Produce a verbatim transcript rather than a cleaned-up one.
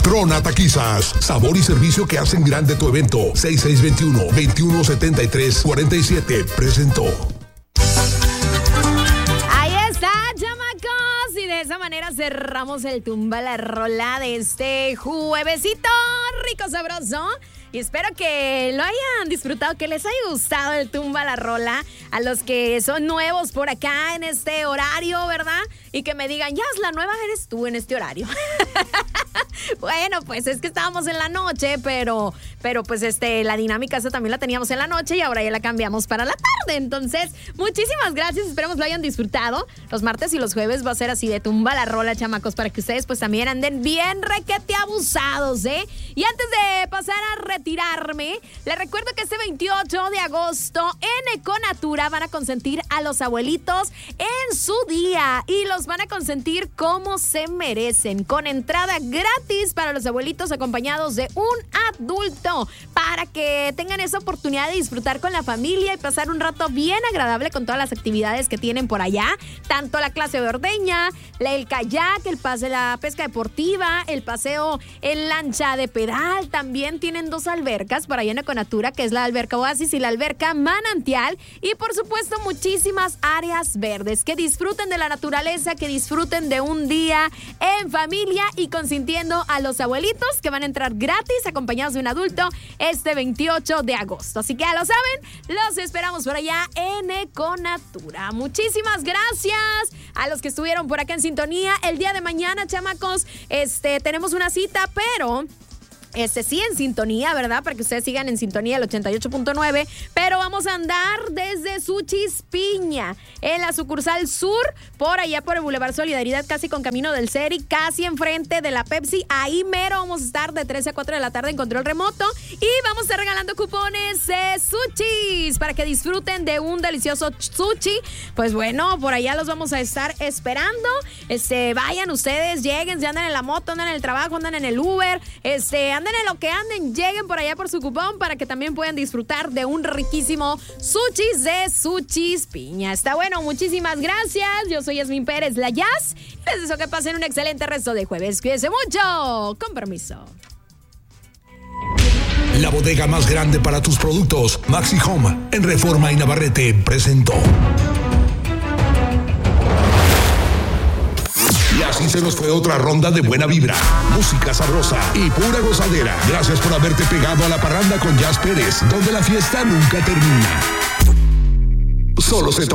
Trona Taquizas, sabor y servicio que hacen grande tu evento. seis seis dos uno, veintiuno setenta y tres cuarenta y siete presentó. Ahí está, chamacos. Y de esa manera cerramos el Tumba la Rola de este juevesito rico, sabroso. Y espero que lo hayan disfrutado, que les haya gustado el Tumba la Rola. A los que son nuevos por acá en este horario, ¿verdad? Y que me digan, ya, la nueva eres tú en este horario. Bueno, pues es que estábamos en la noche, pero, pero pues este, la dinámica esa también la teníamos en la noche y ahora ya la cambiamos para la tarde. Entonces, muchísimas gracias, esperemos lo hayan disfrutado. Los martes y los jueves va a ser así de Tumba la Rola, chamacos, para que ustedes pues también anden bien requete abusados, ¿eh? Y antes de pasar a retirarme, les recuerdo que este veintiocho de agosto en Econatura van a consentir a los abuelitos en su día y los van a consentir como se merecen, con entrada gratis para los abuelitos acompañados de un adulto, para que tengan esa oportunidad de disfrutar con la familia y pasar un rato bien agradable con todas las actividades que tienen por allá, tanto la clase de ordeña, el kayak, el pase, la pesca deportiva, el paseo en lancha de pedal. También tienen dos albercas para allá en Econatura, que es la alberca Oasis y la alberca Manantial, y por supuesto muchísimas áreas verdes. Que disfruten de la naturaleza, que disfruten de un día en familia y consintiendo a los abuelitos, que van a entrar gratis acompañados de un adulto este veintiocho de agosto. Así que ya lo saben, los esperamos por allá en Econatura. Muchísimas gracias a los que estuvieron por acá en sintonía. El día de mañana, chamacos, este, tenemos una cita, pero... Este sí, en sintonía, ¿verdad? Para que ustedes sigan en sintonía el ochenta y ocho punto nueve. Pero vamos a andar desde Suchis Piña, en la sucursal sur, por allá por el Boulevard Solidaridad, casi con camino del Ceri, casi enfrente de la Pepsi. Ahí mero vamos a estar de tres a cuatro de la tarde en control remoto. Y vamos a estar regalando cupones de Suchis para que disfruten de un delicioso sushi. Pues bueno, por allá los vamos a estar esperando. Este, vayan ustedes, lleguen, si andan en la moto, andan en el trabajo, andan en el Uber, este, anden en lo que anden, lleguen por allá por su cupón para que también puedan disfrutar de un riquísimo sushis de Suchis Piña. Está bueno, muchísimas gracias. Yo soy Yasmín Pérez, la Jazz. Les deseo que pasen un excelente resto de jueves. Cuídense mucho. Con permiso. La bodega más grande para tus productos, Maxi Home, en Reforma y Navarrete, presentó. Y así se nos fue otra ronda de buena vibra, música sabrosa y pura gozadera. Gracias por haberte pegado a la parranda con Jazz Pérez, donde la fiesta nunca termina. Solo se